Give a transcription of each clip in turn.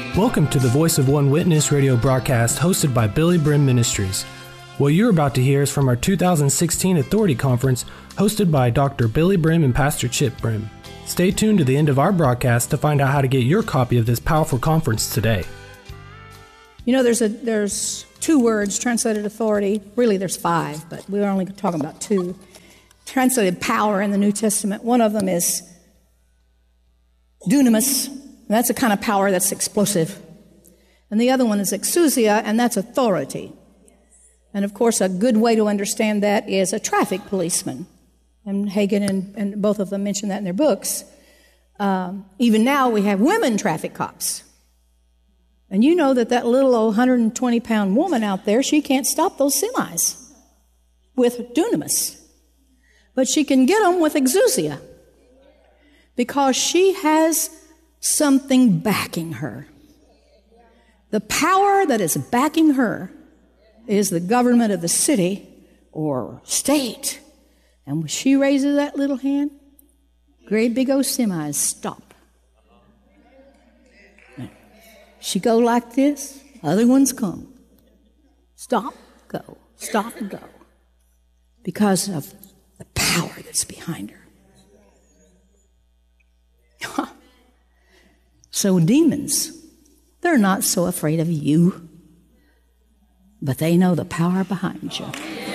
Welcome to the Voice of One Witness radio broadcast hosted by Billy Brim Ministries. What you're about to hear is from our 2016 Authority Conference hosted by Dr. Billy Brim and Pastor Chip Brim. Stay tuned to the end of our broadcast to find out how to get your copy of this powerful conference today. You know, there's two words translated authority. Really, there's five, but we're only talking about two. Translated power in the New Testament. One of them is dunamis, and that's a kind of power that's explosive. And the other one is exousia, and that's authority. And of course, a good way to understand that is a traffic policeman. And Hagen and both of them mention that in their books. Even now, we have women traffic cops. And you know that little old 120-pound woman out there, she can't stop those semis with dunamis. But she can get them with exousia because she has something backing her. The power that is backing her is the government of the city or state. And when she raises that little hand, great big old semis stop. She go like this, other ones come. Stop, go, stop, go. Because of the power that's behind her. So demons, they're not so afraid of you, but they know the power behind you.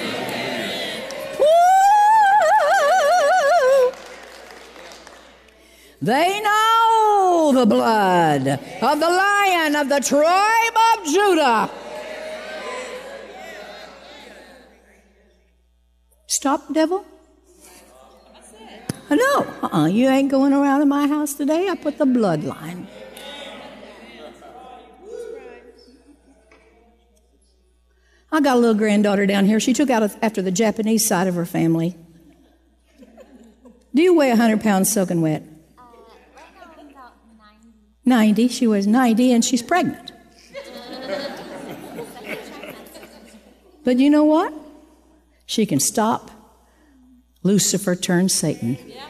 They know the blood of the Lion of the tribe of Judah. Stop, devil. No, you ain't going around in my house today. I put the bloodline. I got a little granddaughter down here. She took out after the Japanese side of her family. Do you weigh 100 pounds soaking wet? Right now I'm about 90. 90. She weighs 90 and she's pregnant. But you know what? She can stop Lucifer turns Satan. Yep.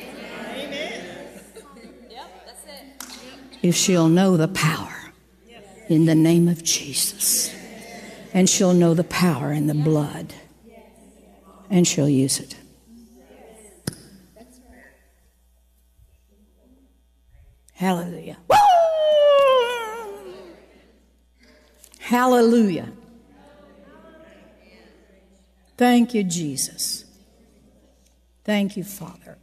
Yep, that's it. If she'll know the power in the name of Jesus. And she'll know the power in the blood. And she'll use it. Hallelujah. Hallelujah. Thank you, Jesus. Thank you, Father.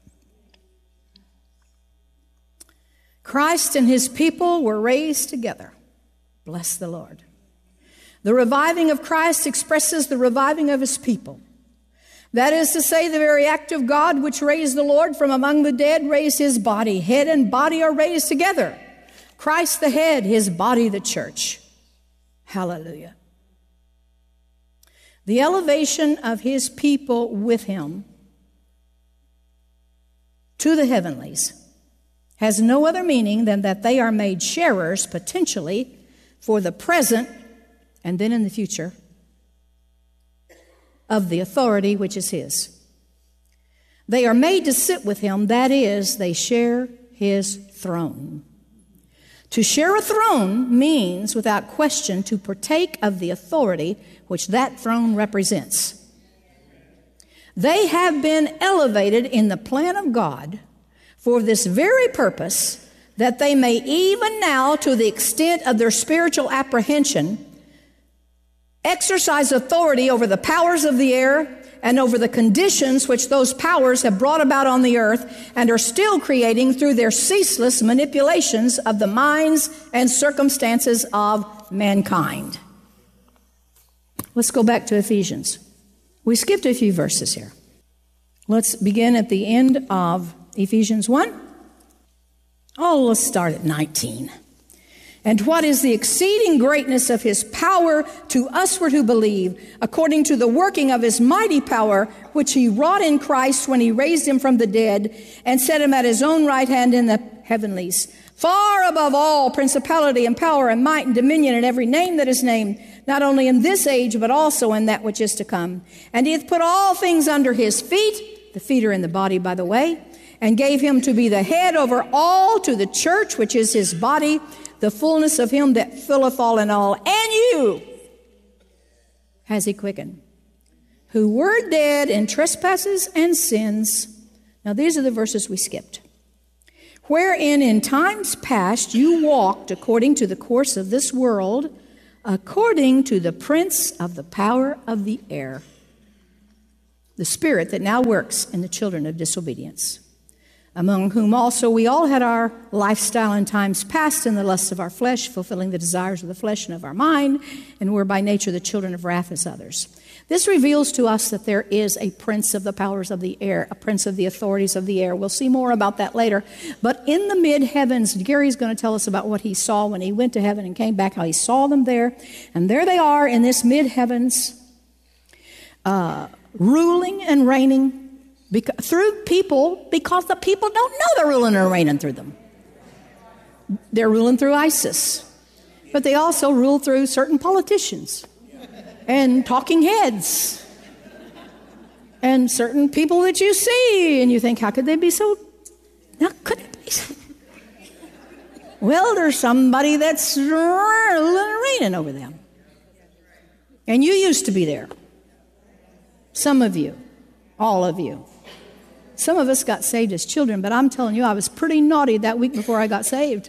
Christ and his people were raised together. Bless the Lord. The reviving of Christ expresses the reviving of his people. That is to say, the very act of God which raised the Lord from among the dead raised his body. Head and body are raised together. Christ the head, his body the church. Hallelujah. The elevation of his people with him to the heavenlies has no other meaning than that they are made sharers potentially for the present and then in the future of the authority which is his. They are made to sit with him, that is, they share his throne. To share a throne means, without question, to partake of the authority which that throne represents. They have been elevated in the plan of God for this very purpose, that they may even now, to the extent of their spiritual apprehension, exercise authority over the powers of the air and over the conditions which those powers have brought about on the earth and are still creating through their ceaseless manipulations of the minds and circumstances of mankind. Let's go back to Ephesians. We skipped a few verses here. Let's begin at the end of Ephesians 1. Let's start at 19. And what is the exceeding greatness of his power to usward who believe, according to the working of his mighty power, which he wrought in Christ when he raised him from the dead and set him at his own right hand in the heavenlies, far above all principality and power and might and dominion and every name that is named, not only in this age, but also in that which is to come. And he hath put all things under his feet, the feet are in the body, by the way, and gave him to be the head over all to the church, which is his body, the fullness of him that filleth all in all. And you has he quickened, who were dead in trespasses and sins. Now these are the verses we skipped. Wherein in times past you walked according to the course of this world, according to the prince of the power of the air, the spirit that now works in the children of disobedience, among whom also we all had our lifestyle in times past in the lusts of our flesh, fulfilling the desires of the flesh and of our mind, and were by nature the children of wrath as others. This reveals to us that there is a prince of the powers of the air, a prince of the authorities of the air. We'll see more about that later. But in the mid-heavens, Gary's going to tell us about what he saw when he went to heaven and came back, how he saw them there. And there they are in this mid-heavens, ruling and reigning through people, because the people don't know they're ruling and reigning through them. They're ruling through ISIS. But they also rule through certain politicians and talking heads and certain people that you see, and you think, how could they be so, how could it be so? Well, there's somebody that's reigning over them. And you used to be there. Some of you, all of you. Some of us got saved as children, but I'm telling you, I was pretty naughty that week before I got saved.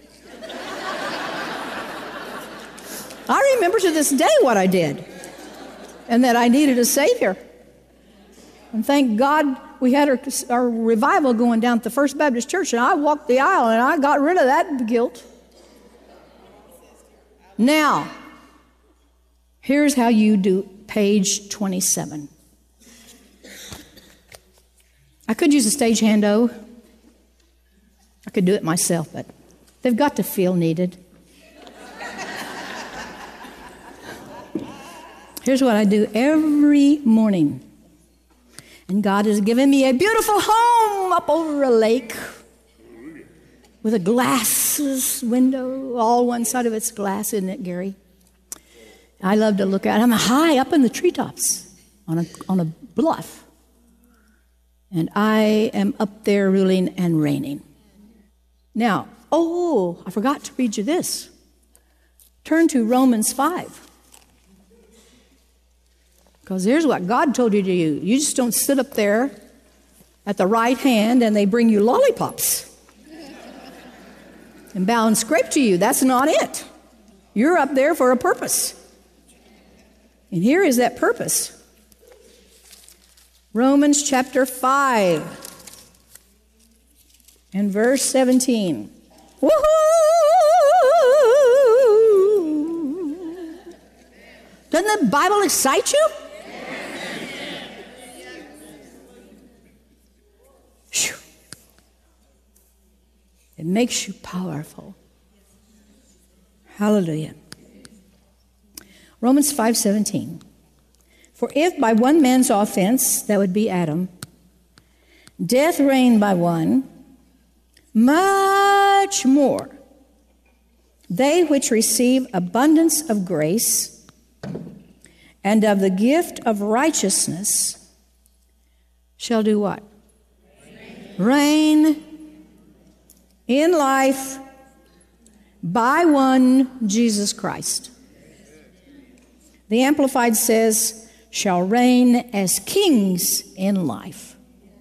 I remember to this day what I did, and that I needed a Savior. And thank God we had our revival going down at the First Baptist Church, and I walked the aisle, and I got rid of that guilt. Now, here's how you do page 27. I could use a stagehand-o. I could do it myself, but they've got to feel needed. Here's what I do every morning. And God has given me a beautiful home up over a lake with a glass window. All one side of it's glass, isn't it, Gary? I love to look out. I'm high up in the treetops on a bluff. And I am up there ruling and reigning. Now, I forgot to read you this. Turn to Romans 5. Because here's what God told you to do. You just don't sit up there at the right hand and they bring you lollipops and bow and scrape to you. That's not it. You're up there for a purpose. And here is that purpose. Romans chapter 5 and verse 17. Woohoo! Doesn't the Bible excite you? Whew. It makes you powerful. Hallelujah. Romans 5:17. For if by one man's offense, that would be Adam, death reigned by one, much more they which receive abundance of grace and of the gift of righteousness shall do what? Reign in life by one Jesus Christ. The Amplified says, shall reign as kings in life.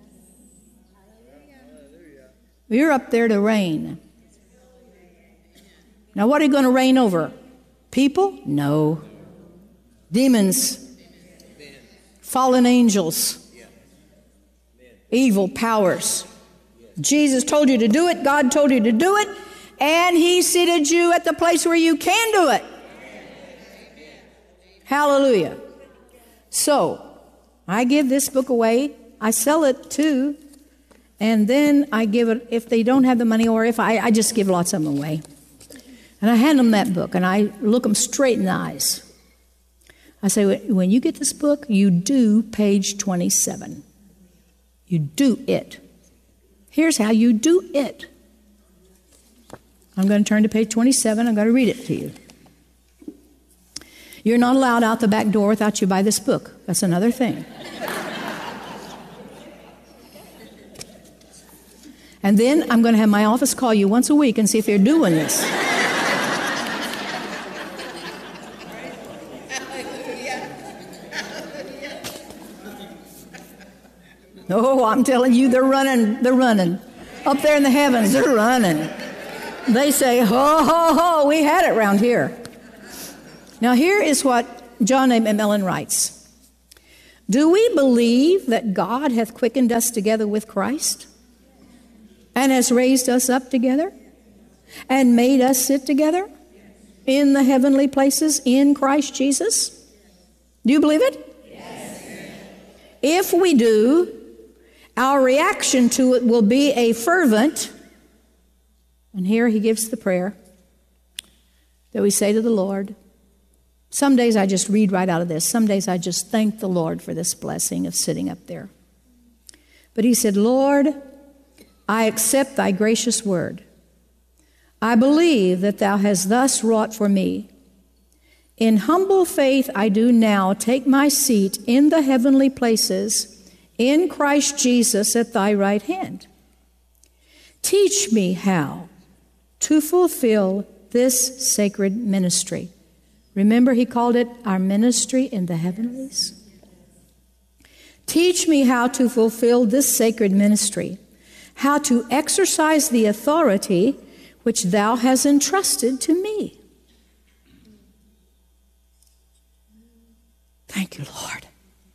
You're up there to reign. Now, what are you going to reign over? People? No. Demons. Fallen angels. Evil powers. Jesus told you to do it. God told you to do it. And He seated you at the place where you can do it. Hallelujah. So, I give this book away. I sell it too. And then I give it, if they don't have the money, or if I just give lots of them away. And I hand them that book, and I look them straight in the eyes. I say, when you get this book, you do page 27. You do it. Here's how you do it. I'm going to turn to page 27. I'm going to read it to you. You're not allowed out the back door without you buy this book. That's another thing. And then I'm going to have my office call you once a week and see if you're doing this. Oh, I'm telling you, they're running. They're running. Up there in the heavens, they're running. They say, ho, ho, ho, we had it round here. Now, here is what John A. McMillan writes. Do we believe that God hath quickened us together with Christ and has raised us up together and made us sit together in the heavenly places in Christ Jesus? Do you believe it? Yes. If we do, our reaction to it will be a fervent, and here he gives the prayer that we say to the Lord. Some days I just read right out of this. Some days I just thank the Lord for this blessing of sitting up there. But he said, Lord, I accept thy gracious word. I believe that thou hast thus wrought for me. In humble faith I do now take my seat in the heavenly places in Christ Jesus at thy right hand. Teach me how to fulfill this sacred ministry. Remember, he called it our ministry in the heavenlies. Teach me how to fulfill this sacred ministry, how to exercise the authority which thou hast entrusted to me. Thank you, Lord.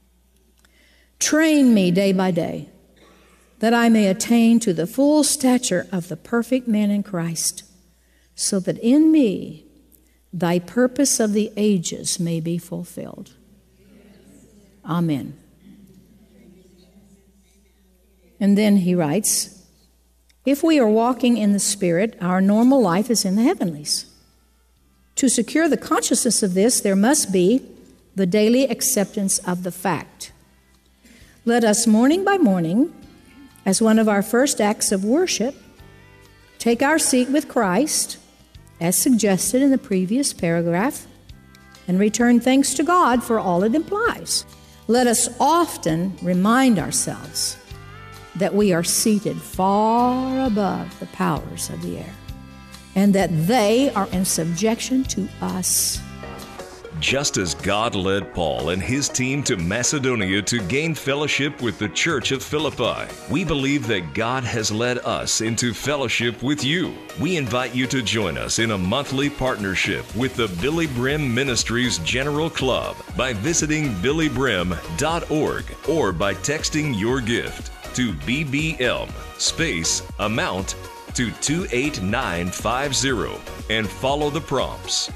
Train me day by day, that I may attain to the full stature of the perfect man in Christ, so that in me thy purpose of the ages may be fulfilled. Amen. And then he writes, if we are walking in the Spirit, our normal life is in the heavenlies. To secure the consciousness of this, there must be the daily acceptance of the fact. Let us morning by morning, as one of our first acts of worship, take our seat with Christ, as suggested in the previous paragraph, and return thanks to God for all it implies. Let us often remind ourselves that we are seated far above the powers of the air, and that they are in subjection to us. Just as God led Paul and his team to Macedonia to gain fellowship with the Church of Philippi, we believe that God has led us into fellowship with you. We invite you to join us in a monthly partnership with the Billy Brim Ministries General Club by visiting billybrim.org or by texting your gift to BBM amount to 28950 and follow the prompts.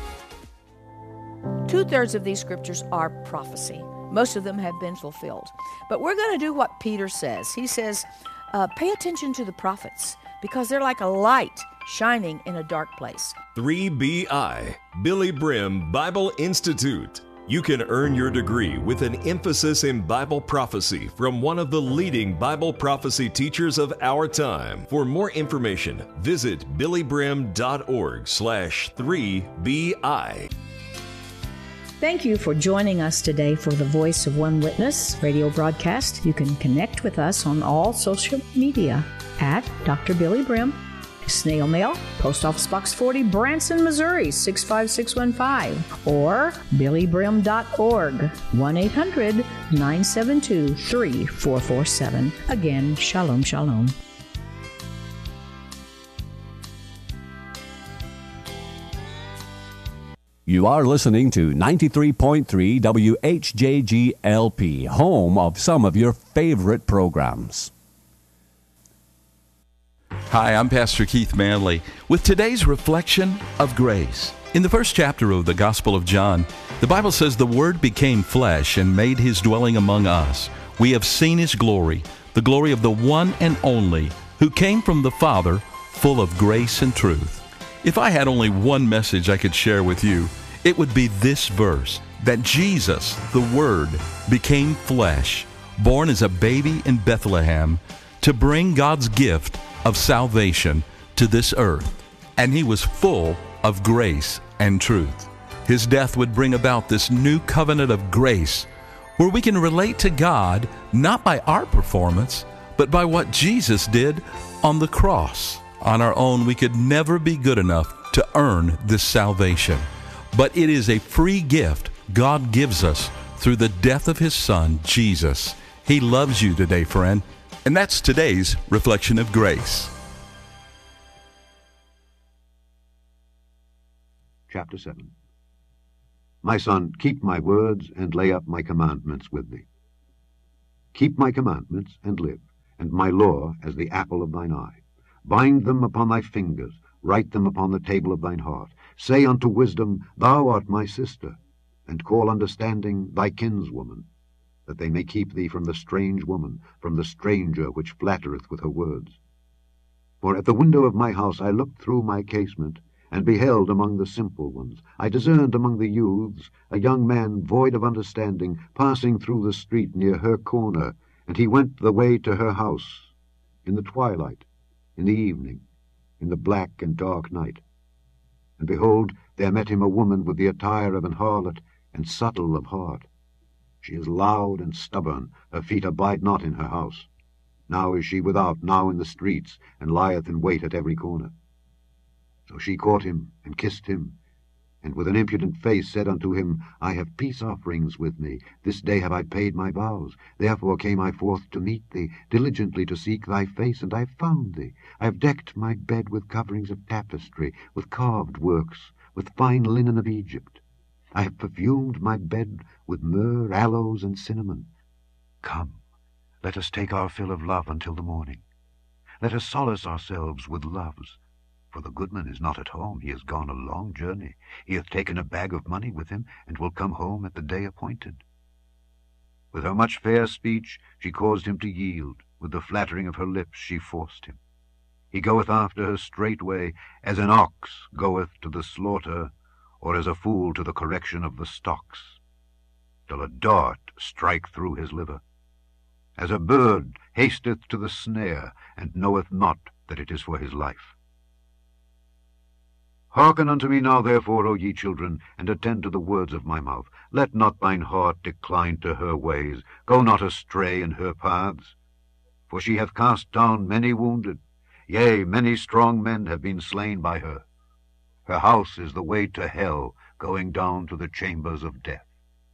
2/3 of these scriptures are prophecy. Most of them have been fulfilled. But we're going to do what Peter says. He says, pay attention to the prophets, because they're like a light shining in a dark place. 3BI, Billy Brim Bible Institute. You can earn your degree with an emphasis in Bible prophecy from one of the leading Bible prophecy teachers of our time. For more information, visit billybrim.org/3BI. Thank you for joining us today for the Voice of One Witness radio broadcast. You can connect with us on all social media at Dr. Billy Brim, snail mail, Post Office Box 40, Branson, Missouri 65615, or billybrim.org 1-800-972-3447. Again, shalom, shalom. You are listening to 93.3 WHJGLP, home of some of your favorite programs. Hi, I'm Pastor Keith Manley with today's reflection of grace. In the first chapter of the Gospel of John, the Bible says the Word became flesh and made His dwelling among us. We have seen His glory, the glory of the one and only, who came from the Father, full of grace and truth. If I had only one message I could share with you, it would be this verse, that Jesus, the Word, became flesh, born as a baby in Bethlehem, to bring God's gift of salvation to this earth. And He was full of grace and truth. His death would bring about this new covenant of grace, where we can relate to God not by our performance, but by what Jesus did on the cross. On our own, we could never be good enough to earn this salvation. But it is a free gift God gives us through the death of His Son, Jesus. He loves you today, friend. And that's today's Reflection of Grace. Chapter 7. My son, keep my words and lay up my commandments with thee. Keep my commandments and live, and my law as the apple of thine eye. Bind them upon thy fingers, write them upon the table of thine heart. Say unto wisdom, Thou art my sister, and call understanding thy kinswoman, that they may keep thee from the strange woman, from the stranger which flattereth with her words. For at the window of my house I looked through my casement, and beheld among the simple ones. I discerned among the youths a young man void of understanding, passing through the street near her corner, and he went the way to her house, in the twilight, in the evening, in the black and dark night. And behold, there met him a woman with the attire of an harlot, and subtle of heart. She is loud and stubborn, her feet abide not in her house. Now is she without, now in the streets, and lieth in wait at every corner. So she caught him, and kissed him, and with an impudent face said unto him, I have peace offerings with me, this day have I paid my vows, therefore came I forth to meet thee, diligently to seek thy face, and I have found thee. I have decked my bed with coverings of tapestry, with carved works, with fine linen of Egypt. I have perfumed my bed with myrrh, aloes, and cinnamon. Come, let us take our fill of love until the morning. Let us solace ourselves with loves. For the goodman is not at home, he is gone a long journey. He hath taken a bag of money with him, and will come home at the day appointed. With her much fair speech she caused him to yield, with the flattering of her lips she forced him. He goeth after her straightway, as an ox goeth to the slaughter, or as a fool to the correction of the stocks, till a dart strike through his liver. As a bird hasteth to the snare, and knoweth not that it is for his life. Hearken unto me now, therefore, O ye children, and attend to the words of my mouth. Let not thine heart decline to her ways, go not astray in her paths. For she hath cast down many wounded, yea, many strong men have been slain by her. Her house is the way to hell, going down to the chambers of death.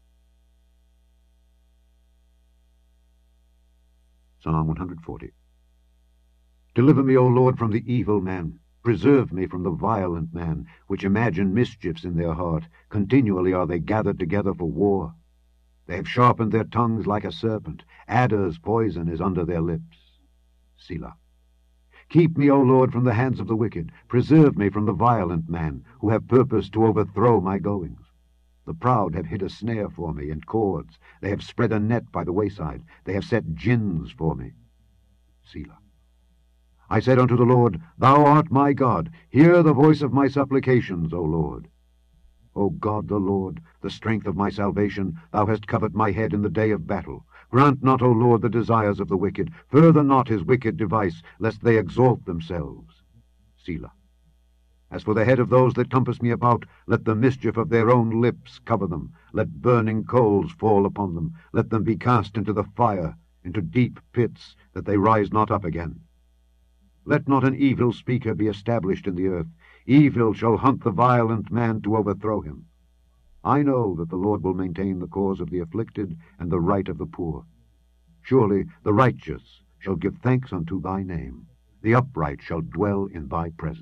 Psalm 140. Deliver me, O Lord, from the evil man. Preserve me from the violent man, which imagine mischiefs in their heart. Continually are they gathered together for war. They have sharpened their tongues like a serpent. Adder's poison is under their lips. Selah. Keep me, O Lord, from the hands of the wicked. Preserve me from the violent man, who have purposed to overthrow my goings. The proud have hid a snare for me, and cords. They have spread a net by the wayside. They have set gins for me. Selah. I said unto the Lord, Thou art my God. Hear the voice of my supplications, O Lord. O God the Lord, the strength of my salvation, thou hast covered my head in the day of battle. Grant not, O Lord, the desires of the wicked. Further not his wicked device, lest they exalt themselves. Selah. As for the head of those that compass me about, let the mischief of their own lips cover them. Let burning coals fall upon them. Let them be cast into the fire, into deep pits, that they rise not up again. Let not an evil speaker be established in the earth. Evil shall hunt the violent man to overthrow him. I know that the Lord will maintain the cause of the afflicted and the right of the poor. Surely the righteous shall give thanks unto thy name. The upright shall dwell in thy presence.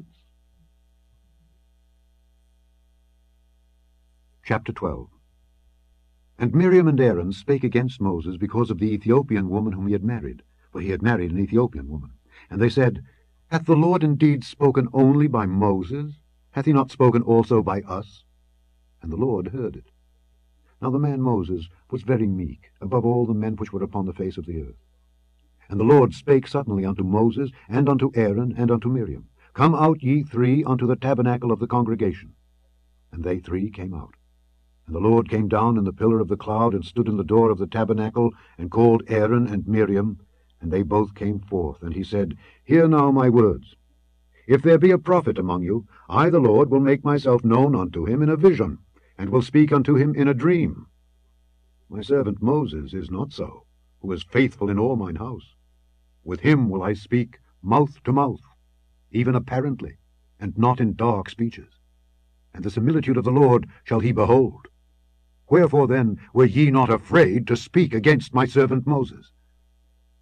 Chapter 12. And Miriam and Aaron spake against Moses because of the Ethiopian woman whom he had married, for he had married an Ethiopian woman. And they said, Hath the Lord indeed spoken only by Moses? Hath he not spoken also by us? And the Lord heard it. Now the man Moses was very meek, above all the men which were upon the face of the earth. And the Lord spake suddenly unto Moses, and unto Aaron, and unto Miriam, Come out ye three unto the tabernacle of the congregation. And they three came out. And the Lord came down in the pillar of the cloud, and stood in the door of the tabernacle, and called Aaron and Miriam, and they both came forth. And he said, Hear now my words. If there be a prophet among you, I the Lord will make myself known unto him in a vision, and will speak unto him in a dream. My servant Moses is not so, who is faithful in all mine house. With him will I speak mouth to mouth, even apparently, and not in dark speeches. And the similitude of the Lord shall he behold. Wherefore then were ye not afraid to speak against my servant Moses?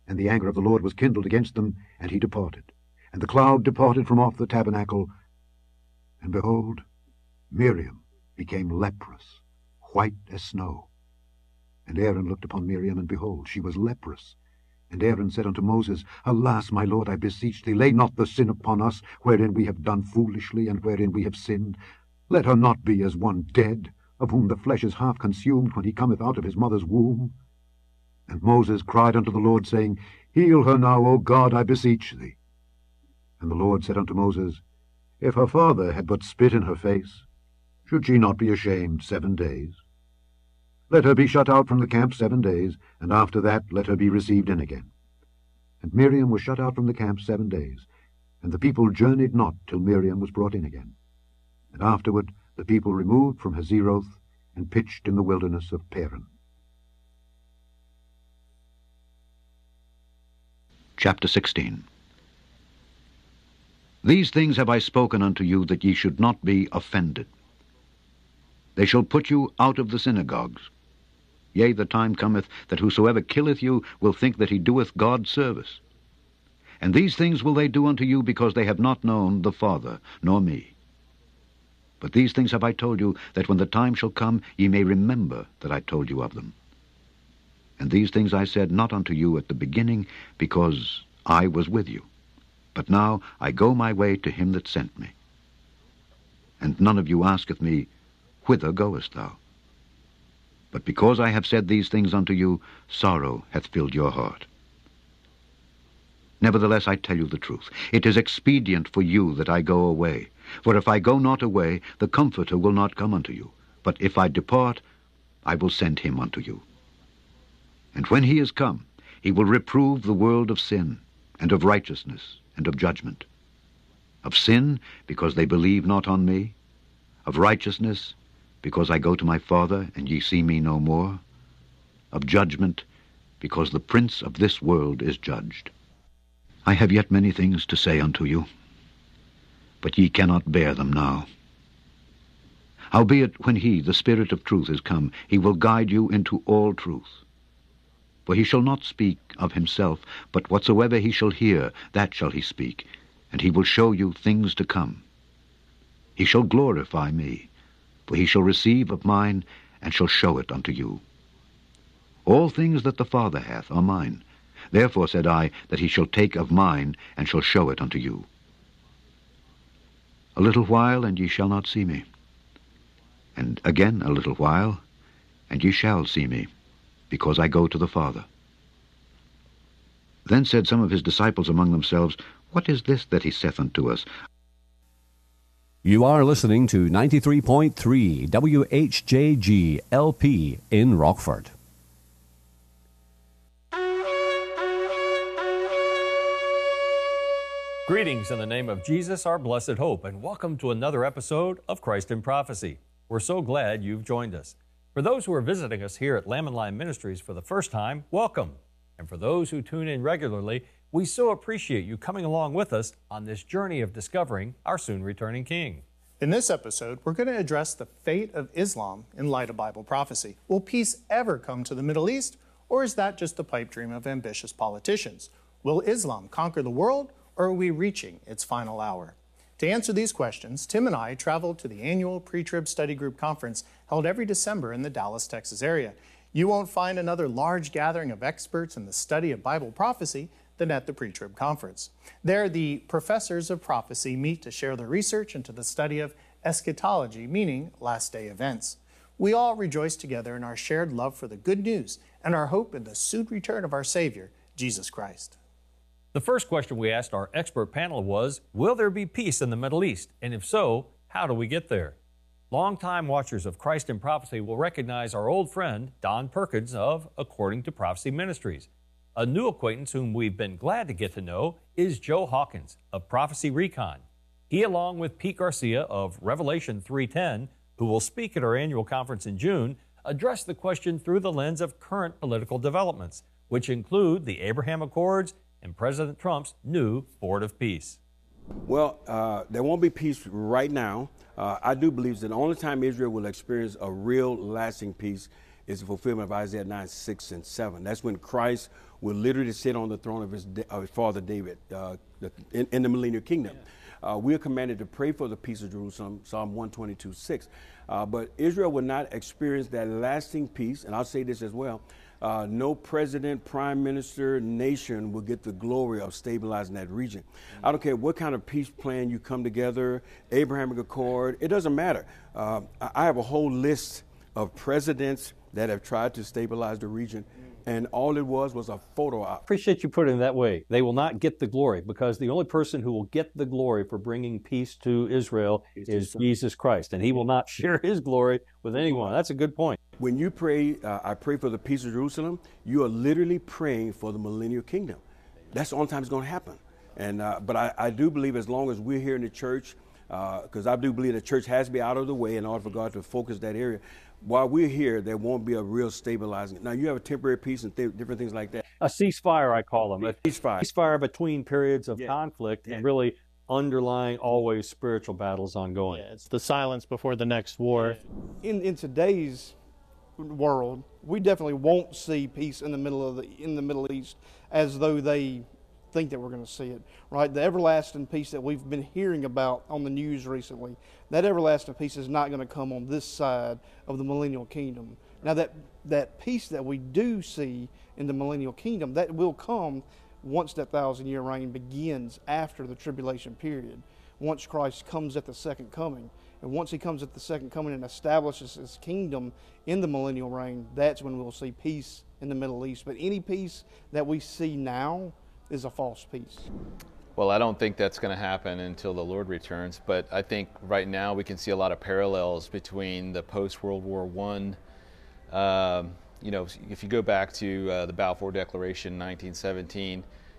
And the anger of the Lord was kindled against them, and he departed. And the cloud departed from off the tabernacle, and behold, Miriam became leprous, white as snow. And Aaron looked upon Miriam, and behold, she was leprous. And Aaron said unto Moses, Alas, my Lord, I beseech thee, lay not the sin upon us, wherein we have done foolishly, and wherein we have sinned. Let her not be as one dead, of whom the flesh is half consumed when he cometh out of his mother's womb. And Moses cried unto the Lord, saying, Heal her now, O God, I beseech thee. And the Lord said unto Moses, If her father had but spit in her face, should she not be ashamed 7 days? Let her be shut out from the camp 7 days, and after that let her be received in again. And Miriam was shut out from the camp 7 days, and the people journeyed not till Miriam was brought in again. And afterward the people removed from Hazeroth, and pitched in the wilderness of Paran. Chapter 16. These things have I spoken unto you, that ye should not be offended. They shall put you out of the synagogues. Yea, the time cometh, that whosoever killeth you will think that he doeth God service. And these things will they do unto you, because they have not known the Father, nor me. But these things have I told you, that when the time shall come, ye may remember that I told you of them. And these things I said not unto you at the beginning, because I was with you. But now I go my way to him that sent me. And none of you asketh me, Whither goest thou? But because I have said these things unto you, sorrow hath filled your heart. Nevertheless I tell you the truth. It is expedient for you that I go away. For if I go not away, the Comforter will not come unto you. But if I depart, I will send him unto you. And when he is come, he will reprove the world of sin, and of righteousness, and of judgment. Of sin, because they believe not on me. Of righteousness, because I go to my Father, and ye see me no more. Of judgment, because the prince of this world is judged. I have yet many things to say unto you, but ye cannot bear them now. Howbeit, when he, the Spirit of truth, is come, he will guide you into all truth. For he shall not speak of himself, but whatsoever he shall hear, that shall he speak, and he will show you things to come. He shall glorify me, for he shall receive of mine, and shall show it unto you. All things that the Father hath are mine. Therefore said I, that he shall take of mine, and shall show it unto you. A little while, and ye shall not see me. And again a little while, and ye shall see me, because I go to the Father. Then said some of his disciples among themselves, What is this that he saith unto us? You are listening to 93.3 WHJG LP in Rockford. Greetings in the name of Jesus, our blessed hope, and welcome to another episode of Christ in Prophecy. We're so glad you've joined us. For those who are visiting us here at Lamb and Lion Ministries for the first time, welcome. And for those who tune in regularly, we so appreciate you coming along with us on this journey of discovering our soon-returning King. In this episode, we're going to address the fate of Islam in light of Bible prophecy. Will peace ever come to the Middle East, or is that just a pipe dream of ambitious politicians? Will Islam conquer the world, or are we reaching its final hour? To answer these questions, Tim and I traveled to the annual Pre-Trib Study Group Conference held every December in the Dallas, Texas area. You won't find another large gathering of experts in the study of Bible prophecy than at the Pre-Trib Conference. There, the professors of prophecy meet to share their research into the study of eschatology, meaning last-day events. We all rejoice together in our shared love for the good news and our hope in the soon return of our Savior, Jesus Christ. The first question we asked our expert panel was, will there be peace in the Middle East? And if so, how do we get there? Longtime watchers of Christ in Prophecy will recognize our old friend, Don Perkins of According to Prophecy Ministries. A new acquaintance whom we've been glad to get to know is Joe Hawkins of Prophecy Recon. He, along with Pete Garcia of Revelation 3:10, who will speak at our annual conference in June, address the question through the lens of current political developments, which include the Abraham Accords and President Trump's new Board of Peace. Well, there won't be peace right now. I do believe that the only time Israel will experience a real lasting peace is the fulfillment of Isaiah 9, 6, and 7. That's when Christ will literally sit on the throne of his father David in the millennial kingdom. We are commanded to pray for the peace of Jerusalem, Psalm 122, 6. But Israel will not experience that lasting peace, and I'll say this as well. No president, prime minister, nation will get the glory of stabilizing that region. I don't care what kind of peace plan you come together, Abrahamic Accord, it doesn't matter. I have a whole list of presidents that have tried to stabilize the region, and all it was a photo op. Appreciate you putting it that way. They will not get the glory, because the only person who will get the glory for bringing peace to Israel is Jesus Christ, and he will not share his glory with anyone. That's a good point. When you pray, I pray for the peace of Jerusalem, you are literally praying for the millennial kingdom. That's the only time it's going to happen. And but I do believe as long as we're here in the church, because I do believe the church has to be out of the way in order for God to focus that area. While we're here, there won't be a real stabilizing. Now, you have a temporary peace and different things like that. A ceasefire, I call them. A ceasefire. Ceasefire between periods of conflict and really underlying always spiritual battles ongoing. Yeah, it's the silence before the next war. In today's world, we definitely won't see peace in the Middle East as though they think that we're going to see it, right? The everlasting peace that we've been hearing about on the news recently, that everlasting peace is not going to come on this side of the millennial kingdom. Now that peace that we do see in the millennial kingdom, that will come once that 1,000-year reign begins after the tribulation period, once Christ comes at the second coming. And once he comes at the second coming and establishes his kingdom in the millennial reign, that's when we'll see peace in the Middle East. But any peace that we see now is a false peace. Well, I don't think that's going to happen until the Lord returns, but I think right now we can see a lot of parallels between the post-World War I. If you go back to the Balfour Declaration in 1917,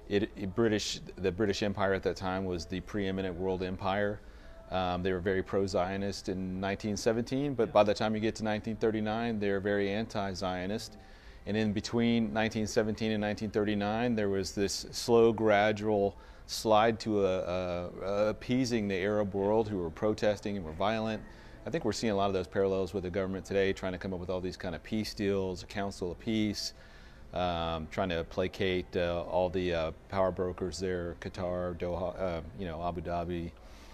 the British Empire at that time was the preeminent world empire. They were very pro-Zionist in 1917, but by the time you get to 1939, they're very anti-Zionist. And in between 1917 and 1939, there was this slow, gradual slide to appeasing the Arab world who were protesting and were violent. I think we're seeing a lot of those parallels with the government today, trying to come up with all these kind of peace deals, a council of peace, trying to placate all the power brokers there, Qatar, Doha, Abu Dhabi,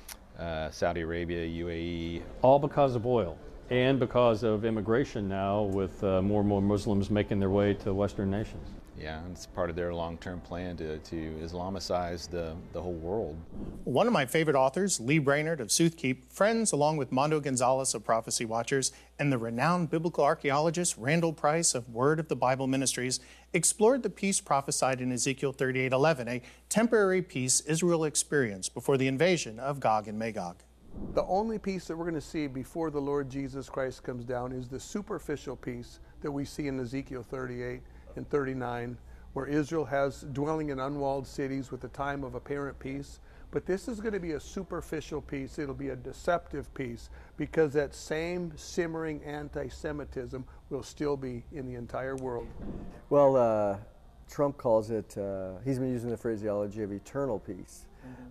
Saudi Arabia, UAE. All because of oil. And because of immigration now, with more and more Muslims making their way to Western nations. Yeah, and it's part of their long-term plan to Islamicize the whole world. One of my favorite authors, Lee Brainerd of Soothkeep, friends along with Mondo Gonzalez of Prophecy Watchers, and the renowned biblical archaeologist Randall Price of Word of the Bible Ministries, explored the peace prophesied in Ezekiel 38:11, a temporary peace Israel experienced before the invasion of Gog and Magog. The only peace that we're going to see before the Lord Jesus Christ comes down is the superficial peace that we see in Ezekiel 38 and 39, where Israel has dwelling in unwalled cities with a time of apparent peace. But this is going to be a superficial peace. It'll be a deceptive peace, because that same simmering anti-Semitism will still be in the entire world. Well, Trump calls it, he's been using the phraseology of eternal peace.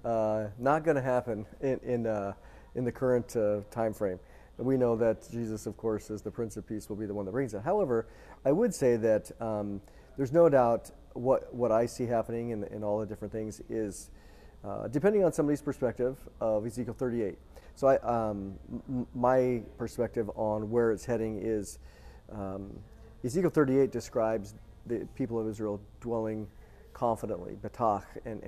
Not going to happen in the current time frame. We know that Jesus, of course, as the Prince of Peace, will be the one that brings it. However, I would say that there's no doubt what I see happening in all the different things is, depending on somebody's perspective of Ezekiel 38. So my perspective on where it's heading is, Ezekiel 38 describes the people of Israel dwelling confidently, batach,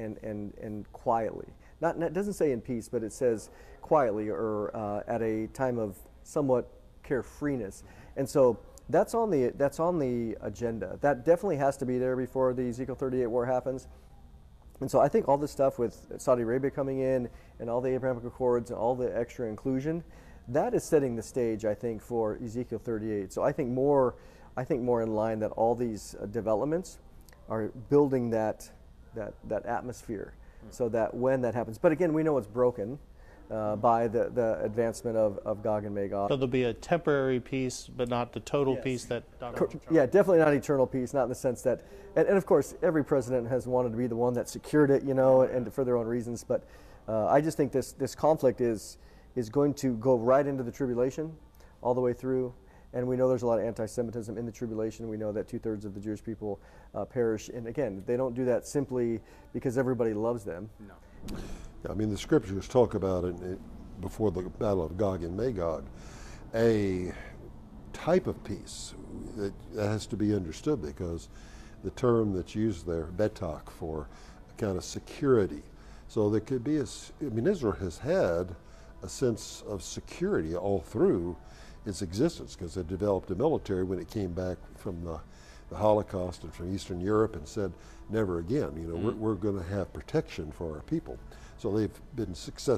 and quietly. It doesn't say in peace, but it says quietly, or at a time of somewhat carefreeness. And so that's on the agenda. That definitely has to be there before the Ezekiel 38 war happens. And so I think all this stuff with Saudi Arabia coming in and all the Abrahamic Accords and all the extra inclusion, that is setting the stage, I think, for Ezekiel 38. So I think more in line that all these developments are building that atmosphere, so that when that happens, but again, we know it's broken by the advancement of Gog and Magog. So there'll be a temporary peace, but not the total peace that Donald Trump. Yeah, definitely not eternal peace, not in the sense that, and of course, every president has wanted to be the one that secured it, and for their own reasons. But I just think this conflict is going to go right into the tribulation, all the way through, And we know there's a lot of anti-Semitism in the tribulation. We know that 2/3 of the Jewish people perish. And again, they don't do that simply because everybody loves them. No. I mean, the scriptures talk about it before the battle of Gog and Magog, a type of peace that has to be understood, because the term that's used there, betak, for a kind of security. So there could be Israel has had a sense of security all through its existence, because it developed a military when it came back from the Holocaust and from Eastern Europe, and said, never again, we're going to have protection for our people. So they've been successful